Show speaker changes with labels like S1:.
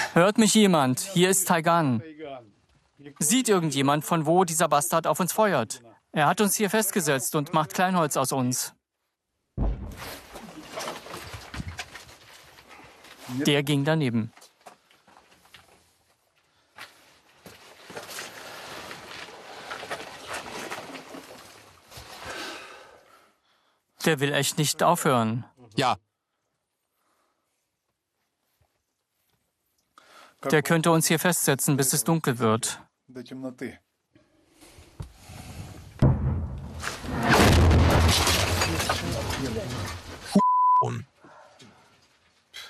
S1: Hört mich jemand? Hier ist Taigan. Sieht irgendjemand, von wo dieser Bastard auf uns feuert? Er hat uns hier festgesetzt und macht Kleinholz aus uns. Der ging daneben. Der will echt nicht aufhören.
S2: Ja,
S1: Der könnte uns hier festsetzen, bis es dunkel wird.
S3: До темноты.
S2: um.